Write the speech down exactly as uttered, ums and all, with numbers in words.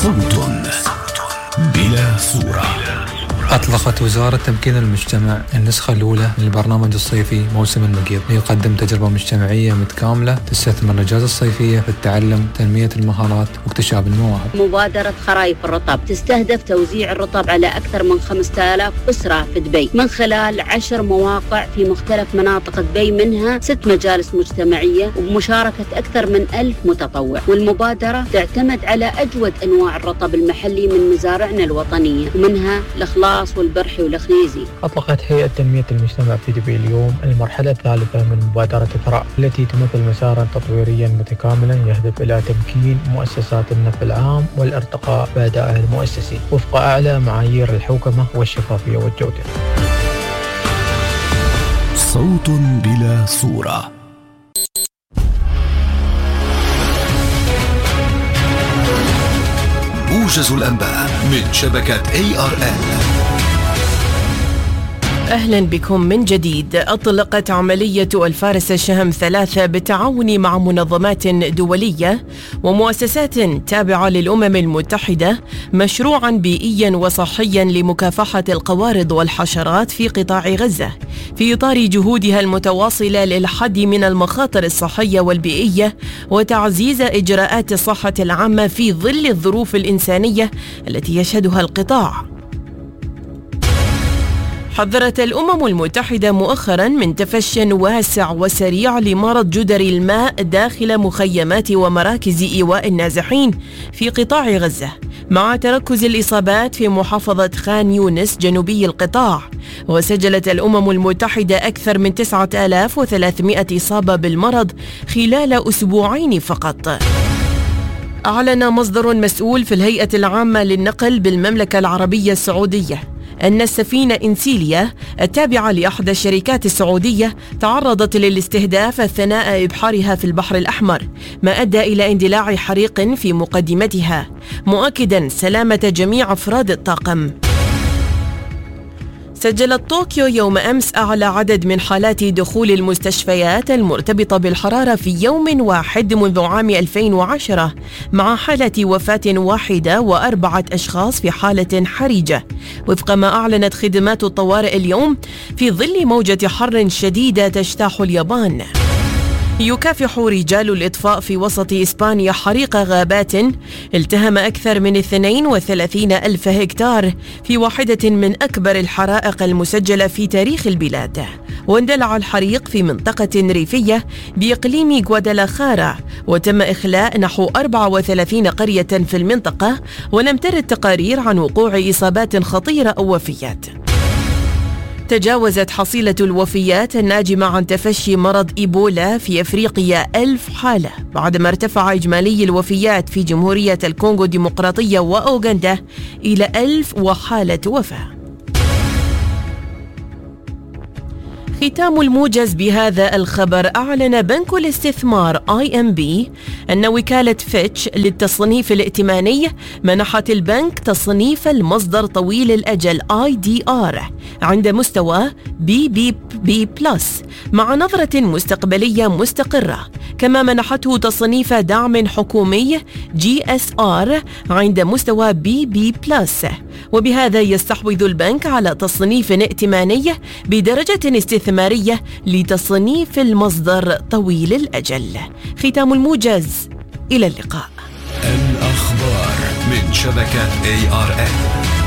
صوت بلا صورة. أطلقت وزارة تمكين المجتمع النسخة الأولى من البرنامج الصيفي موسم المقيض ليقدم تجربة مجتمعية متكاملة تستثمر الأجازة الصيفية في التعلم، تنمية المهارات واكتشاف المواهب. مبادرة خرايف الرطب تستهدف توزيع الرطب على أكثر من خمسة آلاف أسرة في دبي من خلال عشر مواقع في مختلف مناطق دبي، منها ست مجالس مجتمعية وبمشاركة أكثر من ألف متطوع. والمبادرة تعتمد على أجود أنواع الرطب المحلي من مزارعنا الوطنية، ومنها الأخلاص والبرحي والخنيزي. أطلقت هيئة تنمية المجتمع في دبي اليوم المرحلة الثالثة من مبادرة ثراء، التي تمثل مسارا تطويريا متكاملا يهدف إلى تمكين مؤسسات النفع العام والارتقاء بأدائها المؤسسي وفق أعلى معايير الحوكمة والشفافية والجودة. صوت بلا صورة. موجز الأنباء من شبكة إيه آر إل. أهلا بكم من جديد. أطلقت عملية الفارس الشهم ثلاثة بالتعاون مع منظمات دولية ومؤسسات تابعة للأمم المتحدة مشروعا بيئيا وصحيا لمكافحة القوارض والحشرات في قطاع غزة، في إطار جهودها المتواصلة للحد من المخاطر الصحية والبيئية وتعزيز إجراءات الصحة العامة في ظل الظروف الإنسانية التي يشهدها القطاع. حذرت الأمم المتحدة مؤخرا من تفشي واسع وسريع لمرض جدري الماء داخل مخيمات ومراكز إيواء النازحين في قطاع غزة، مع تركز الإصابات في محافظة خان يونس جنوبي القطاع. وسجلت الأمم المتحدة أكثر من تسعة آلاف وثلاثمائة إصابة بالمرض خلال أسبوعين فقط. أعلن مصدر مسؤول في الهيئة العامة للنقل بالمملكة العربية السعودية أن السفينة إنسيليا التابعة لأحد الشركات السعودية تعرضت للاستهداف أثناء إبحارها في البحر الأحمر، ما أدى إلى اندلاع حريق في مقدمتها، مؤكدا سلامة جميع أفراد الطاقم. سجلت طوكيو يوم أمس أعلى عدد من حالات دخول المستشفيات المرتبطة بالحرارة في يوم واحد منذ عام ألفين وعشرة، مع حالة وفاة واحدة وأربعة أشخاص في حالة حرجة، وفق ما أعلنت خدمات الطوارئ اليوم في ظل موجة حر شديدة تجتاح اليابان. يكافح رجال الإطفاء في وسط إسبانيا حريق غابات التهم أكثر من اثنين وثلاثين ألف هكتار في واحدة من أكبر الحرائق المسجلة في تاريخ البلاد. واندلع الحريق في منطقة ريفية بإقليم غوادالاخارا، وتم إخلاء نحو أربعة وثلاثين قرية في المنطقة، ولم ترد تقارير عن وقوع إصابات خطيرة أو وفيات. تجاوزت حصيلة الوفيات الناجمة عن تفشي مرض إيبولا في أفريقيا ألف حالة، بعدما ارتفع إجمالي الوفيات في جمهورية الكونغو الديمقراطية وأوغندا إلى ألف وحالة وفاة. ختام الموجز بهذا الخبر. أعلن بنك الاستثمار آي إم بي أن وكالة فيتش للتصنيف الائتماني منحت البنك تصنيف المصدر طويل الأجل آي دي آر عند مستوى بي بي بي بلس مع نظرة مستقبلية مستقرة، كما منحته تصنيف دعم حكومي جي إس آر عند مستوى بي بي بلس، وبهذا يستحوذ البنك على تصنيف ائتماني بدرجة استثمارية لتصنيف المصدر طويل الأجل. ختام الموجز، إلى اللقاء. الأخبار من شبكة إيه آر إل.